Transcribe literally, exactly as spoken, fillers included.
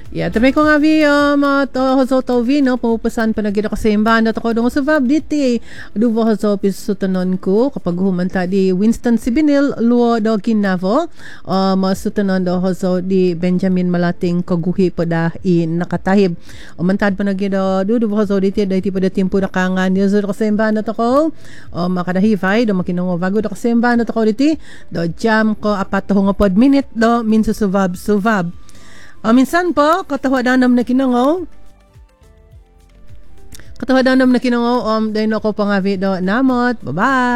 Ya, tapi ko nga vi um, to hozo to vi no pupusan pa nagida kasi imbanda to ko dong sa vab diti. Du vo hozo pisutanon ko kapag humanta di Winston Sibinil luo do kinavo. Um sutanon do hozo di Benjamin Malating kaguhi pa da i nakatahib. Umantad pa nagida du du hozo diti diti pa da timpo da kangan di hozo kasi imbanda to ko. Um makadahifay do makinong bago do kasi imbanda to ko diti do jam ko apat to nga pod minute do minso suvab suvab. Uh, minsan po, katawadanam na kinangaw. Katawadanam na kinangaw, um, dahil ako pang avi do namot. Bye-bye!